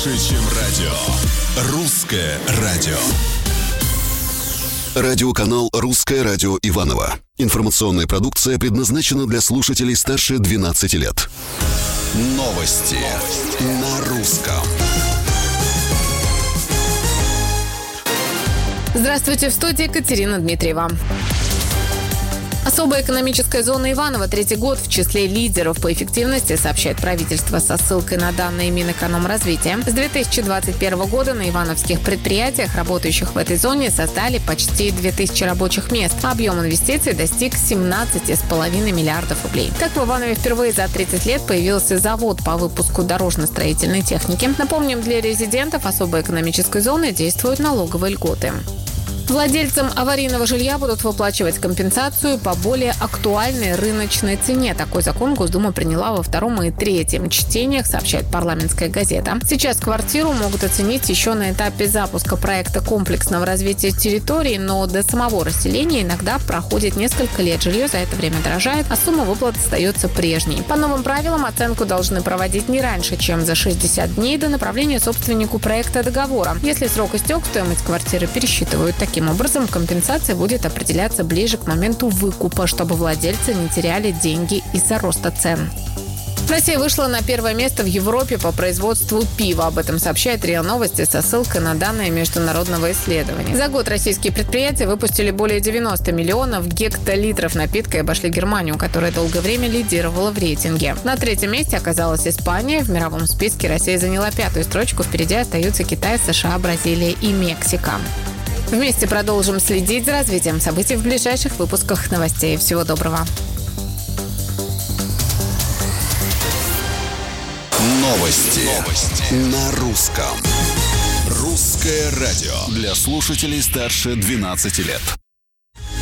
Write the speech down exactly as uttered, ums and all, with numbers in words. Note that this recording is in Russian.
Больше, чем радио. Русское радио. Радиоканал «Русское радио» Иваново. Информационная продукция предназначена для слушателей старше двенадцати лет. Новости на русском. Здравствуйте, в студии Екатерина Дмитриева. Особая экономическая зона Иваново третий год в числе лидеров по эффективности, сообщает правительство со ссылкой на данные Минэкономразвития. С две тысячи двадцать первого года на ивановских предприятиях, работающих в этой зоне, создали почти две тысячи рабочих мест. Объем инвестиций достиг семнадцати с половиной миллиардов рублей. Так в Иванове впервые за тридцать лет появился завод по выпуску дорожно-строительной техники. Напомним, для резидентов особой экономической зоны действуют налоговые льготы. Владельцам аварийного жилья будут выплачивать компенсацию по более актуальной рыночной цене. Такой закон Госдума приняла во втором и третьем чтениях, сообщает «Парламентская газета». Сейчас квартиру могут оценить еще на этапе запуска проекта комплексного развития территории, но до самого расселения иногда проходит несколько лет. Жилье за это время дорожает, а сумма выплат остается прежней. По новым правилам оценку должны проводить не раньше, чем за шестьдесят дней до направления собственнику проекта договора. Если срок истек, стоимость квартиры пересчитывают. Таким образом, компенсация будет определяться ближе к моменту выкупа, чтобы владельцы не теряли деньги из-за роста цен. Россия вышла на первое место в Европе по производству пива. Об этом сообщает РИА Новости со ссылкой на данные международного исследования. За год российские предприятия выпустили более девяноста миллионов гектолитров напитка и обошли Германию, которая долгое время лидировала в рейтинге. На третьем месте оказалась Испания. В мировом списке Россия заняла пятую строчку. Впереди остаются Китай, США, Бразилия и Мексика. Вместе продолжим следить за развитием событий в ближайших выпусках новостей. Всего доброго. Новости, Новости. На русском. Русское радио. Для слушателей старше двенадцати лет.